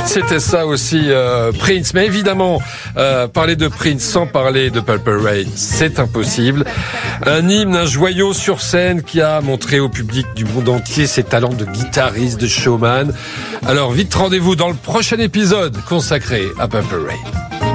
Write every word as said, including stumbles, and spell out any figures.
C'était ça aussi, euh, Prince. Mais évidemment, euh, parler de Prince sans parler de Purple Rain, c'est impossible. Un hymne, un joyau sur scène qui a montré au public du monde entier ses talents de guitariste, de showman. Alors vite rendez-vous dans le prochain épisode consacré à Purple Rain.